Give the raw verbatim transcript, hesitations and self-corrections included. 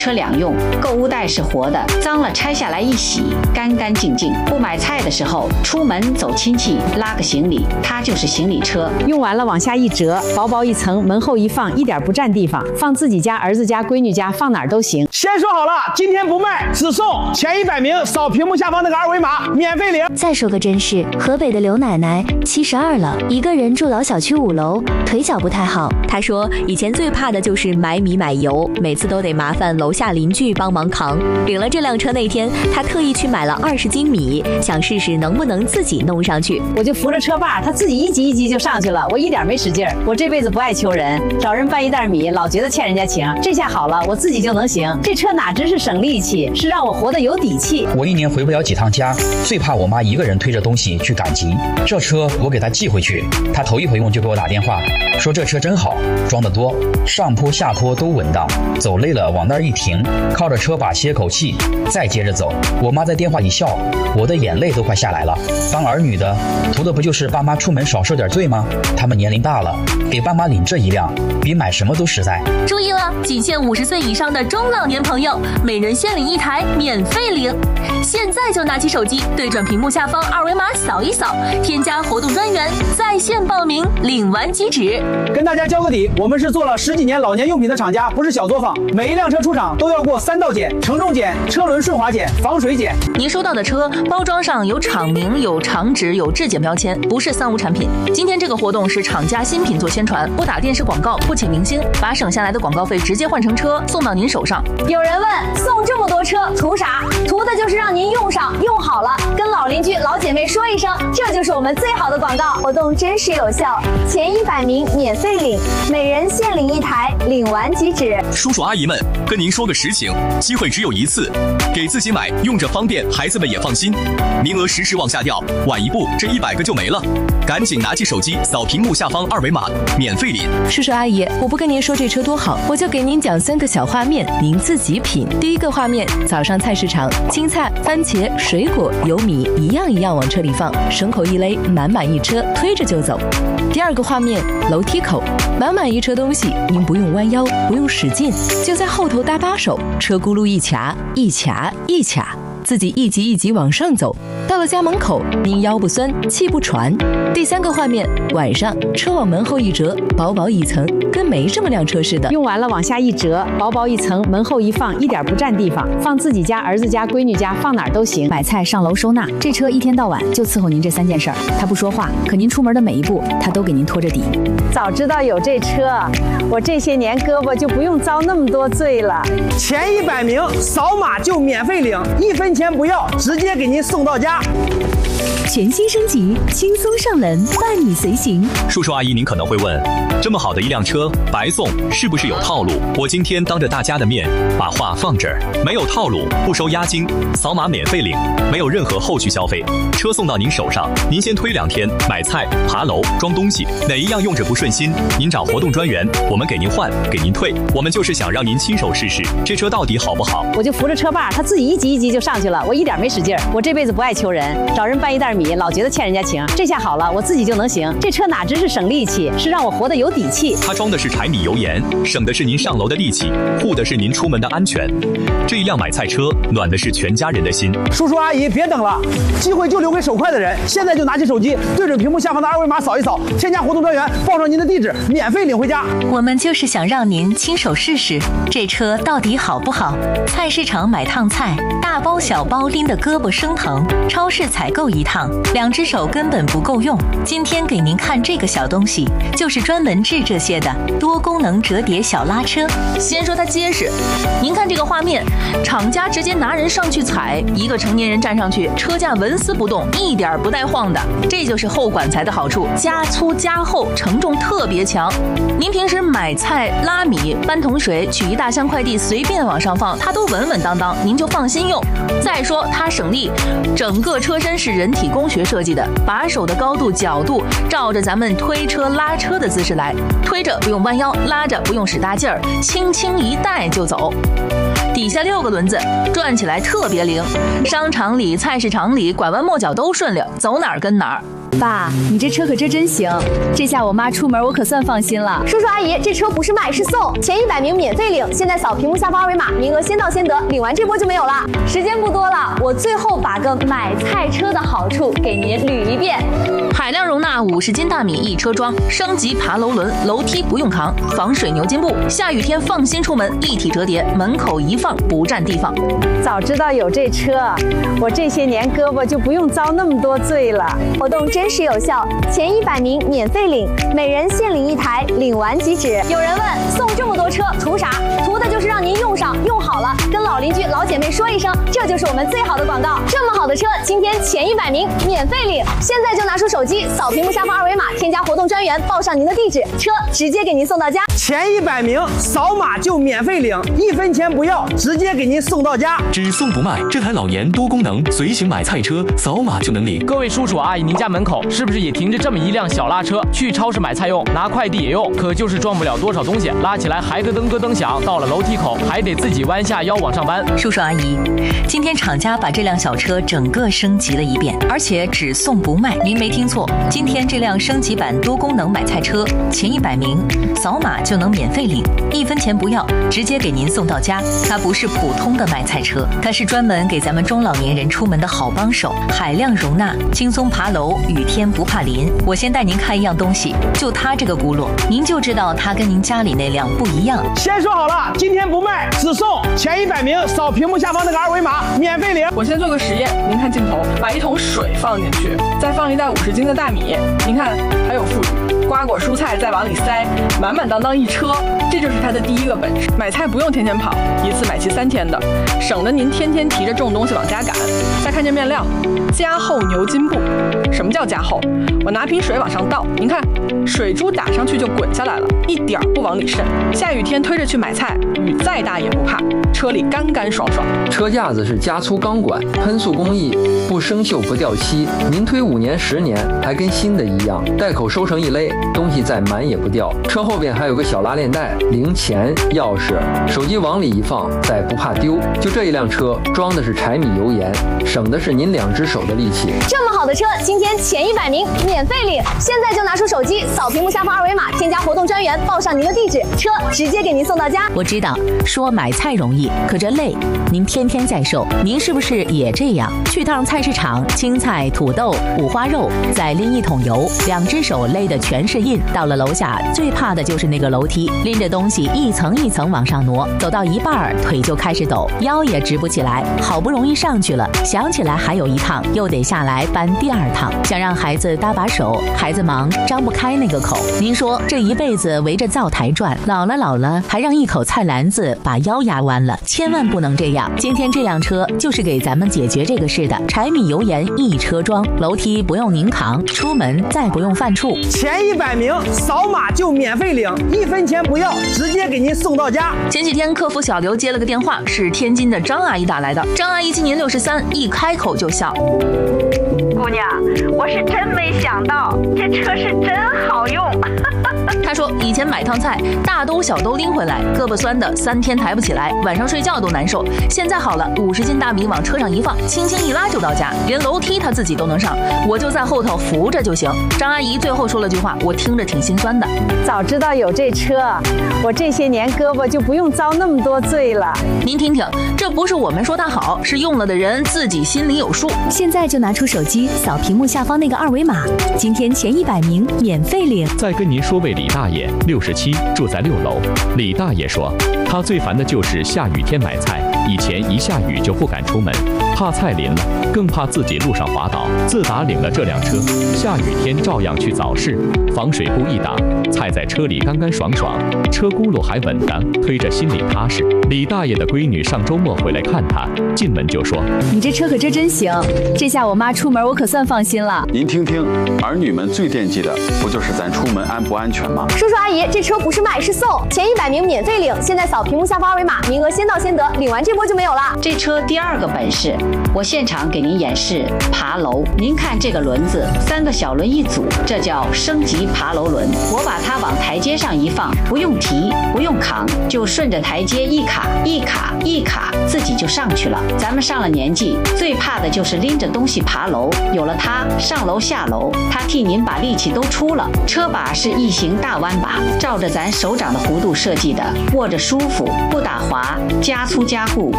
车两用，购物袋是活的，脏了拆下来一洗，干干净净。不买菜的时候，出门走亲戚，拉个行李，它就是行李车。 用完了往下一折，薄薄一层，门后一放，一点不占地方，放自己家、儿子家、闺女家，放哪儿都行。 先说好了，今天不卖，只送前一百名扫屏幕下方那个二维码，免费领。 再说个真事，河北的刘奶奶七十二了，一个人住老小区五楼，腿脚不太好。 她说以前最怕的就是买米买油，每次都得麻烦楼下邻居帮忙扛。领了这辆车那天，她特意去买了二十斤米，想试试能不能自己弄上去。 我就扶着车把，他自己一级一级就上去了，我一点没使劲儿。我这辈子不爱求人，找人搬一袋米，老觉得欠人家情。这下好了，我自己就能行。这车哪真是省力气，是让我活得有底气。 我一年回不了几趟家，最怕我妈一个人推着东西去赶集。这车我给她寄回去，她头一回用就给我打电话，说这车真好，装得多，上坡下坡都稳当，走累了往那儿一停，靠着车把歇口气，再接着走。我妈在电话里笑，我的眼泪都快下来了。当儿女的，图的不就是爸妈出门少受点罪吗？他们年龄大了，给爸妈领这一辆，比买什么都实在。 注意了，仅限五十岁以上的中老年朋友，每人限领一台，免费领。现在就拿起手机，对准屏幕下方二维码扫一扫，添加活动专员，在线报名，领完即止。 跟大家交个底，我们是做了十几年老年用品的厂家，不是小作坊。每一辆车出厂都要过三道检：承重检、车轮顺滑检、防水检。 您收到的车包装上有厂名、有厂址、有质检标签，不是三无产品。今天这个活动是厂家新品做宣传，不打电视广告，不请明星，把省下来的广告费直接换成车送到您手上。 有人问，送这么多车图啥？图的就是让您用上用好了，跟老邻居老姐妹说一声，这就是我们最好的广告。活动真实有效，前一百名免费领，每人限领一台，领完即止。 叔叔阿姨们，跟您说个实情，机会只有一次，给自己买，用着方便，孩子们也放心。名额时时往下掉，晚一步这一百个就没了。赶紧拿起手机扫屏幕下方二维码，免费领。 叔叔阿姨，我不跟您说这车多好，我就给您讲三个小画面，您自己品。第一个画面，早上菜市场，青菜、番茄、水果、油米一样一样往车里放，绳口一勒，满满一车，推着就走。第二个画面，楼梯口，满满一车东西，您不用弯腰，不用使劲，就在后头搭把手，车轱辘一卡一卡一卡，自己一级一级往上走，到了家门口，您腰不酸，气不喘。第三个画面，晚上车往门后一折，薄薄一层，跟没这么辆车似的。 用完了往下一折，薄薄一层，门后一放，一点不占地方，放自己家、儿子家、闺女家，放哪儿都行。 买菜、上楼收纳，这车一天到晚就伺候您这三件事儿。他不说话，可您出门的每一步，他都给您拖着底。 早知道有这车，我这些年胳膊就不用遭那么多罪了。 前一百名扫码就免费领，一分钱不要，直接给您送到家。 全新升级，轻松上门，伴你随行。 叔叔阿姨，您可能会问，这么好的一辆车白送，是不是有套路？我今天当着大家的面把话放这儿，没有套路，不收押金，扫码免费领，没有任何后续消费，车送到您手上，您先推两天，买菜、爬楼、装东西，哪一样用着不顺心，您找活动专员，我们给您换，给您退。我们就是想让您亲手试试这车到底好不好。 我就扶着车把，他自己一级一级就上去了，我一点没使劲儿。我这辈子不爱求人，找人搬一袋米，老觉得欠人家情。这下好了，我自己就能行。这车哪真是省力气，是让我活得有底气。 它装的是柴米油盐，省的是您上楼的力气，护的是您出门的安全。这一辆买菜车，暖的是全家人的心。 叔叔阿姨，别等了，机会就留给手快的人。现在就拿起手机，对准屏幕下方的二维码扫一扫，添加活动专员，报上您的地址，免费领回家。 我们就是想让您亲手试试这车到底好不好。菜市场买趟菜，大包小包拎得胳膊生疼；超市采购一趟，两只手根本不够用。今天给您看这个小东西，就是专门治这些的多功能折叠小拉车。先说它结实，您看这个画面，厂家直接拿人上去踩，一个成年人站上去，车架纹丝不动，一点不带晃的。这就是后管材的好处，加粗加厚，承重特别强。您平时买菜、拉米、搬桶水、取一大箱快递，随便往上放，它都稳稳当当，您就放心用。再说它省力，整个车身是人体工学设计的，把手的高度、角度照着咱们推车、拉车的姿势来，推着不用弯腰，拉着不用使大劲儿，轻轻一带就走。底下六个轮子，转起来特别灵，商场里、菜市场里拐弯抹角都顺溜，走哪儿跟哪儿。 爸，你这车可真真行，这下我妈出门我可算放心了。 叔叔阿姨，这车不是卖是送，前一百名免费领，现在扫屏幕下方二维码，名额先到先得，领完这波就没有了。时间不多了，我最后把个买菜车的好处给您捋一遍。 海量容纳五十斤大米一车装，升级爬楼轮，楼梯不用扛，防水牛津布，下雨天放心出门，一体折叠，门口一放不占地方。 早知道有这车，我这些年胳膊就不用遭那么多罪了。 活动真实有效，前一百名免费领，每人限领一台，领完即止。有人问，送这么多车图啥？图的就是让您用上用好了，跟老邻居老姐妹说一声，这就是我们最好的广告。这么好的车，今天前一百名免费领，现在就拿出手机扫屏幕下方二维码，添加活动专员，报上您的地址，车直接给您送到家。 前一百名扫码就免费领，一分钱不要，直接给您送到家。 只送不卖，这台老年多功能随行买菜车，扫码就能领。 各位叔叔阿姨，您家门口是不是也停着这么一辆小拉车？去超市买菜用，拿快递也用，可就是装不了多少东西，拉起来还咯噔咯噔响，到了楼梯口还得自己弯下腰往上搬。 叔叔阿姨，今天厂家把这辆小车整个升级了一遍，而且只送不卖。您没听错，今天这辆升级版多功能买菜车，前一百名扫码就能免费领，一分钱不要，直接给您送到家。它不是普通的买菜车，它是专门给咱们中老年人出门的好帮手，海量容纳，轻松爬楼，雨天不怕淋。我先带您看一样东西，就它这个轱辘，您就知道它跟您家里那辆不一样。 先说好了，今天不卖，只送前一百名，扫屏幕下方那个二维码，免费领。 我先做个实验，您看镜头，把一桶水放进去，再放一袋五十斤的大米，您看还有富裕，瓜果蔬菜再往里塞，满满当当一车，这就是它的第一个本事。买菜不用天天跑，一次买齐三天的，省得您天天提着重东西往家赶。再看这面料，加厚牛津布。什么叫加厚？我拿瓶水往上倒，您看，水珠打上去就滚下来了，一点儿不往里渗。下雨天推着去买菜，雨再大也不怕，车里干干爽爽。 车架子是加粗钢管，喷塑工艺，不生锈不掉漆，您推五年十年还跟新的一样。袋口收成一勒，东西再满也不掉。车后边还有个小拉链带，零钱、钥匙、手机往里一放，再不怕丢。就这一辆车，装的是柴米油盐，省的是您两只手的力气。 这么好的车，今天前一百名免费领，现在就拿出手机扫屏幕下方二维码，添加活动专员，报上您的地址，车直接给您送到家。 我知道说买菜容易，可这累，您天天在售，您是不是也这样？去趟菜市场，青菜、土豆、五花肉，再拎一桶油，两只手勒的全是印。到了楼下，最怕的就是那个楼梯，拎着东西一层一层往上挪，走到一半腿就开始抖，腰也直不起来。好不容易上去了，想起来还有一趟，又得下来搬第二趟。想让孩子搭把手，孩子忙张不开那个口。您说这一辈子围着灶台转，老了老了还让一口菜篮子把腰压弯了，千万不能这样。今天这辆车就是给咱们解决这个事的，柴米油盐一车装，楼梯不用您扛，出门再不用犯怵。 前一百名扫码就免费领，一分钱不要，直接给您送到家。 前几天客服小刘接了个电话，是天津的张阿姨打来的。张阿姨今年六十三，一开口就笑。 姑娘，我是真没想到，这车是真好用。 她说以前买趟菜，大兜小兜拎回来，胳膊酸的三天抬不起来，晚上睡觉都难受。现在好了，五十斤大米往车上一放，轻轻一拉就到家，连楼梯她自己都能上，我就在后头扶着就行。张阿姨最后说了句话，我听着挺心酸的。 早知道有这车，我这些年胳膊就不用遭那么多罪了。 您听听，这不是我们说它好，是用了的人自己心里有数。 现在就拿出手机扫屏幕下方那个二维码，今天前一百名免费领。 再跟您说位李大爷，六十七，住在六楼。李大爷说，他最烦的就是下雨天买菜，以前一下雨就不敢出门，怕菜淋了，更怕自己路上滑倒。自打领了这辆车，下雨天照样去早市，防水布一挡，菜在车里干干爽爽，车轱辘还稳当，推着心里踏实。李大爷的闺女上周末回来看他，进门就说：“ 你这车可真真行，这下我妈出门我可算放心了。” 您听听，儿女们最惦记的不就是咱出门安不安全吗？ 叔叔阿姨，这车不是卖是送，前一百名免费领，现在扫屏幕下方二维码，名额先到先得，领完这波就没有了。 这车第二个本事，我现场给您演示爬楼。您看这个轮子，三个小轮一组，这叫升级爬楼轮。我把它往台阶上一放，不用提，不用扛，就顺着台阶一卡一卡一卡，自己就上去了。咱们上了年纪，最怕的就是拎着东西爬楼，有了它，上楼下楼，它替您把力气都出了。车把是异形大弯把，照着咱手掌的弧度设计的，握着舒服，不打滑，加粗加固，